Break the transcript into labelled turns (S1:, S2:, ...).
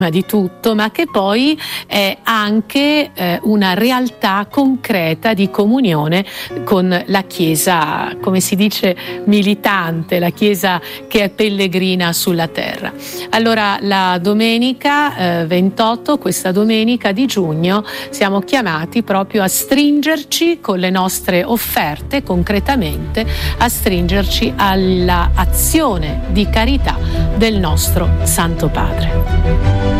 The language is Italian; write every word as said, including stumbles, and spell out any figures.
S1: ma di tutto, ma che poi è anche eh, una realtà concreta di comunione con la Chiesa, come si dice, militante, la Chiesa che è pellegrina sulla terra. Allora la domenica eh, ventotto, questa domenica di giugno, siamo chiamati proprio a stringerci con le nostre offerte, concretamente a stringerci alla azione di carità del nostro Santo Padre.